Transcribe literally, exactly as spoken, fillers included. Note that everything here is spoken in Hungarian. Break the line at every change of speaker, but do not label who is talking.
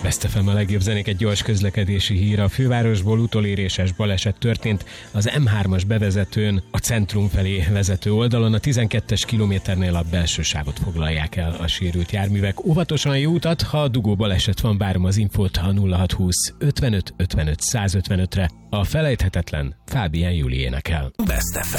Best ef em a legjobb zenék, egy gyors közlekedési hír. A fővárosból utoléréses baleset történt az em hármas bevezetőn, a centrum felé vezető oldalon. A tizenkettes kilométernél a belső sávot foglalják el a sérült járművek. Óvatosan jó utat, ha dugó baleset van, várom az infót a nulla hat húsz ötvenöt ötvenöt százötvenötre. A felejthetetlen Fábián Júli énekel.
Best ef em.